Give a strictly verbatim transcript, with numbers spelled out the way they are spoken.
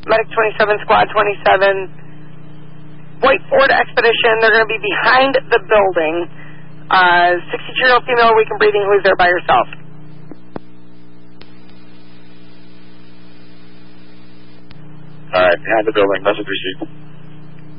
Medic twenty-seven, Squad twenty-seven, White Ford Expedition. They're going to be behind the building. Uh, sixty-two-year-old female, weak and breathing, who's there by herself. All right, behind the building. Message received.